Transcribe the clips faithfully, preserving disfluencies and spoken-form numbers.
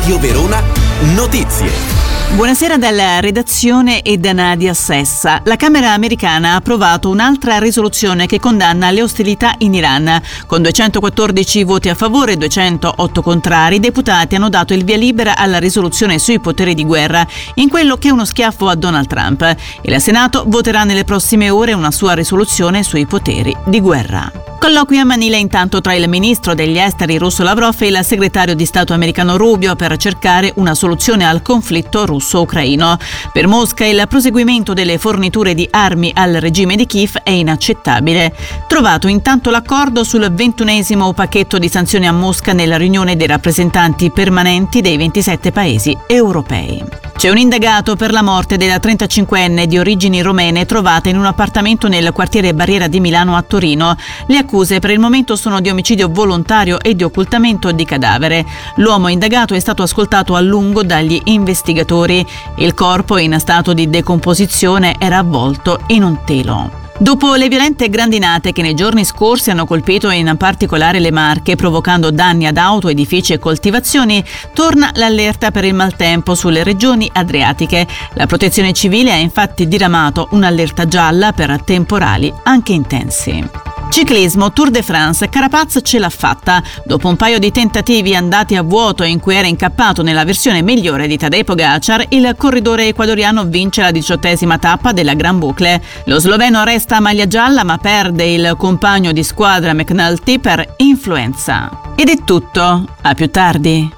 Radio Verona Notizie. Buonasera dalla redazione e da Nadia Sessa. La Camera americana ha approvato un'altra risoluzione che condanna le ostilità in Iran. Con duecentoquattordici voti a favore e duecentootto contrari, i deputati hanno dato il via libera alla risoluzione sui poteri di guerra, in quello che è uno schiaffo a Donald Trump. Il Senato voterà nelle prossime ore una sua risoluzione sui poteri di guerra. Colloquio a Manila intanto tra il ministro degli esteri russo Lavrov e il segretario di Stato americano Rubio per cercare una soluzione al conflitto russo-ucraino. Per Mosca il proseguimento delle forniture di armi al regime di Kiev è inaccettabile. Trovato intanto l'accordo sul ventunesimo pacchetto di sanzioni a Mosca nella riunione dei rappresentanti permanenti dei ventisette paesi europei. C'è un indagato per la morte della trentacinquenne di origini romene trovata in un appartamento nel quartiere Barriera di Milano a Torino. Le accuse per il momento sono di omicidio volontario e di occultamento di cadavere. L'uomo indagato è stato ascoltato a lungo dagli investigatori. Il corpo, in stato di decomposizione, era avvolto in un telo. Dopo le violente grandinate che nei giorni scorsi hanno colpito in particolare le Marche, provocando danni ad auto, edifici e coltivazioni, torna l'allerta per il maltempo sulle regioni adriatiche. La Protezione Civile ha infatti diramato un'allerta gialla per temporali anche intensi. Ciclismo, Tour de France, Carapaz ce l'ha fatta. Dopo un paio di tentativi andati a vuoto in cui era incappato nella versione migliore di Tadej Pogacar, il corridore ecuadoriano vince la diciottesima tappa della Gran Boucle. Lo sloveno resta a maglia gialla ma perde il compagno di squadra McNulty per influenza. Ed è tutto, a più tardi.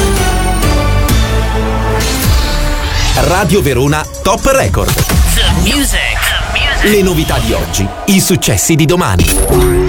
Radio Verona Top Record. The music. Le novità di oggi, i successi di domani.